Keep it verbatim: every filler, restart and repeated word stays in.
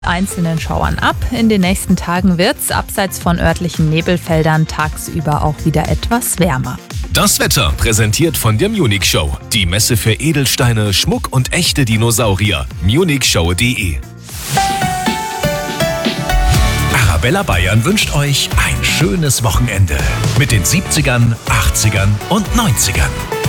Einzelnen Schauern ab. In den nächsten Tagen wird's abseits von örtlichen Nebelfeldern tagsüber auch wieder etwas wärmer. Das Wetter präsentiert von der Munich Show. Die Messe für Edelsteine, Schmuck und echte Dinosaurier. munich show punkt de. Arabella Bayern wünscht euch ein schönes Wochenende mit den siebzigern, achtzigern und neunzigern.